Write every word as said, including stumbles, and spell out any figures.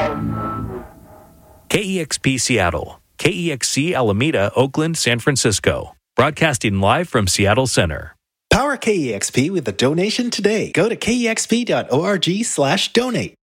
K E X P Seattle, K E X C Alameda, Oakland, San Francisco. Broadcasting live from Seattle Center. Power K E X P with a donation today. Go to kexp.org slash donate.